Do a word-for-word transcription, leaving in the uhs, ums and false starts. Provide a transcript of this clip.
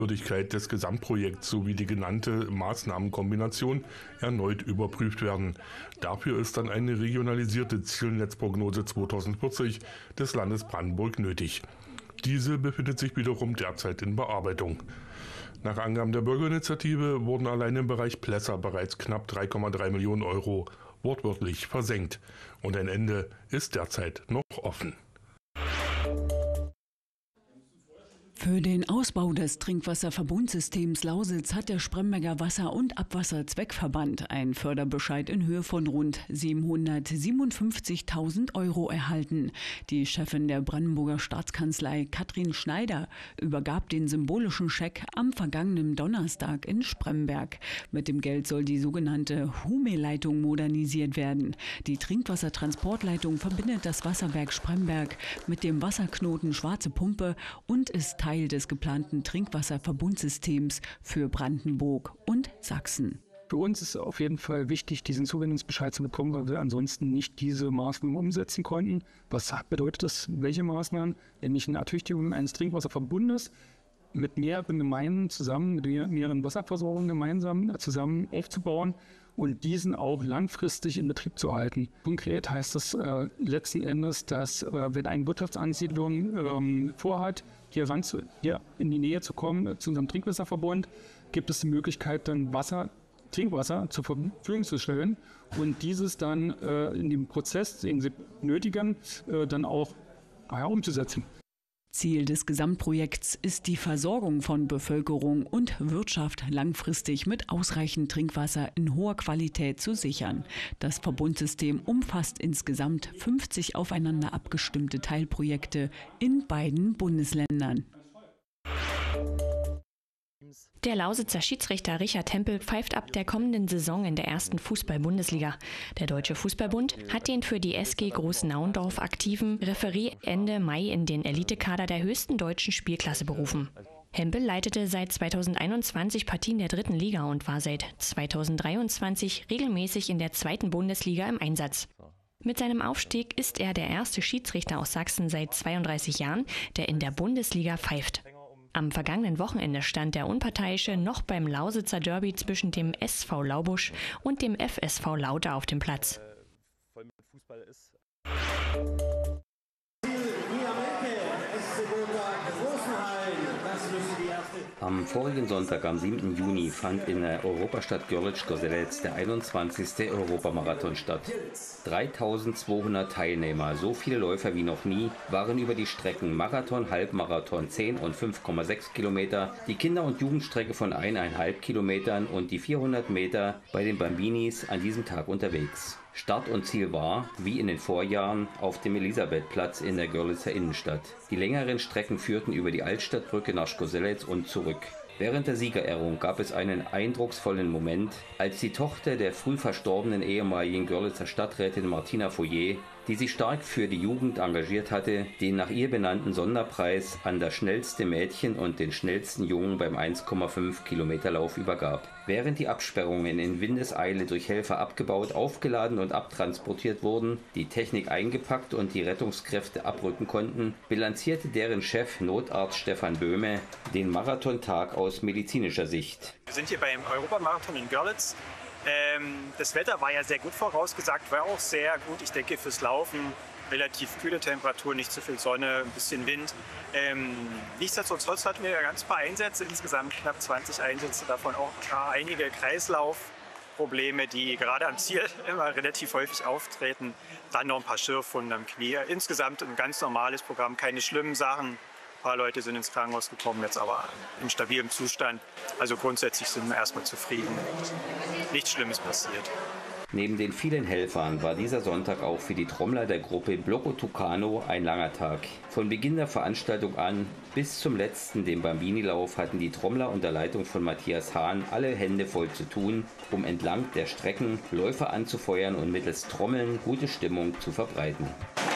Würdigkeit des Gesamtprojekts sowie die genannte Maßnahmenkombination erneut überprüft werden. Dafür ist dann eine regionalisierte Zielnetzprognose zweitausendvierzig des Landes Brandenburg nötig. Diese befindet sich wiederum derzeit in Bearbeitung. Nach Angaben der Bürgerinitiative wurden allein im Bereich Plesser bereits knapp drei Komma drei Millionen Euro wortwörtlich versenkt. Und ein Ende ist derzeit noch offen. Für den Ausbau des Trinkwasserverbundsystems Lausitz hat der Spremberger Wasser- und Abwasserzweckverband einen Förderbescheid in Höhe von rund siebenhundertsiebenundfünfzigtausend Euro erhalten. Die Chefin der Brandenburger Staatskanzlei, Katrin Schneider, übergab den symbolischen Scheck am vergangenen Donnerstag in Spremberg. Mit dem Geld soll die sogenannte Hume-Leitung modernisiert werden. Die Trinkwassertransportleitung verbindet das Wasserwerk Spremberg mit dem Wasserknoten Schwarze Pumpe und ist Teil Teil des geplanten Trinkwasserverbundsystems für Brandenburg und Sachsen. Für uns ist auf jeden Fall wichtig, diesen Zuwendungsbescheid zu bekommen, weil wir ansonsten nicht diese Maßnahmen umsetzen konnten. Was bedeutet das? Welche Maßnahmen? Nämlich eine Ertüchtigung eines Trinkwasserverbundes mit mehreren Gemeinden zusammen, mit mehreren Wasserversorgungen gemeinsam zusammen aufzubauen und diesen auch langfristig in Betrieb zu halten. Konkret heißt das äh, letzten Endes, dass äh, wenn eine Wirtschaftsansiedlung ähm, vorhat, hier, ran zu, hier in die Nähe zu kommen äh, zu unserem Trinkwasserverbund, gibt es die Möglichkeit, dann Wasser, Trinkwasser zur Verfügung zu stellen und dieses dann äh, in dem Prozess, den sie nötigen, äh, dann auch ja, umzusetzen. Ziel des Gesamtprojekts ist die Versorgung von Bevölkerung und Wirtschaft langfristig mit ausreichend Trinkwasser in hoher Qualität zu sichern. Das Verbundsystem umfasst insgesamt fünfzig aufeinander abgestimmte Teilprojekte in beiden Bundesländern. Der Lausitzer Schiedsrichter Richard Tempel pfeift ab der kommenden Saison in der ersten Fußball-Bundesliga. Der Deutsche Fußballbund hat den für die S G Groß-Naundorf aktiven Referee Ende Mai in den Elitekader der höchsten deutschen Spielklasse berufen. Hempel leitete seit zweitausendeinundzwanzig Partien der dritten Liga und war seit zweitausenddreiundzwanzig regelmäßig in der zweiten Bundesliga im Einsatz. Mit seinem Aufstieg ist er der erste Schiedsrichter aus Sachsen seit zweiunddreißig Jahren, der in der Bundesliga pfeift. Am vergangenen Wochenende stand der Unparteiische noch beim Lausitzer Derby zwischen dem S V Laubusch und dem F S V Lauter auf dem Platz. Am vorigen Sonntag, am siebten Juni, fand in der Europastadt Görlitz-Gosselies der einundzwanzigste Europamarathon statt. dreitausendzweihundert Teilnehmer, so viele Läufer wie noch nie, waren über die Strecken Marathon, Halbmarathon, zehn und fünf Komma sechs Kilometer, die Kinder- und Jugendstrecke von eineinhalb Kilometern und die vierhundert Meter bei den Bambinis an diesem Tag unterwegs. Start und Ziel war, wie in den Vorjahren, auf dem Elisabethplatz in der Görlitzer Innenstadt. Die längeren Strecken führten über die Altstadtbrücke nach Gosselies und zurück. Während der Siegerehrung gab es einen eindrucksvollen Moment, als die Tochter der früh verstorbenen ehemaligen Görlitzer Stadträtin Martina Foyer, die sich stark für die Jugend engagiert hatte, den nach ihr benannten Sonderpreis an das schnellste Mädchen und den schnellsten Jungen beim eins Komma fünf Kilometer Lauf übergab. Während die Absperrungen in Windeseile durch Helfer abgebaut, aufgeladen und abtransportiert wurden, die Technik eingepackt und die Rettungskräfte abrücken konnten, bilanzierte deren Chef Notarzt Stefan Böhme den Marathontag aus medizinischer Sicht. Wir sind hier beim Europamarathon in Görlitz. Ähm, das Wetter war ja sehr gut vorausgesagt, war auch sehr gut, ich denke, fürs Laufen. Relativ kühle Temperatur, nicht zu viel Sonne, ein bisschen Wind. Ähm, nichtsdestotrotz hatten wir ja ganz paar Einsätze, insgesamt knapp zwanzig Einsätze, davon auch einige Kreislaufprobleme, die gerade am Ziel immer relativ häufig auftreten. Dann noch ein paar Schürfwunden am Knie. Insgesamt ein ganz normales Programm, keine schlimmen Sachen. Ein paar Leute sind ins Krankenhaus gekommen, jetzt aber in stabilem Zustand. Also grundsätzlich sind wir erstmal zufrieden. Nichts Schlimmes passiert. Neben den vielen Helfern war dieser Sonntag auch für die Trommler der Gruppe Blocco Tucano ein langer Tag. Von Beginn der Veranstaltung an bis zum letzten, dem Bambini-Lauf, hatten die Trommler unter Leitung von Matthias Hahn alle Hände voll zu tun, um entlang der Strecken Läufer anzufeuern und mittels Trommeln gute Stimmung zu verbreiten.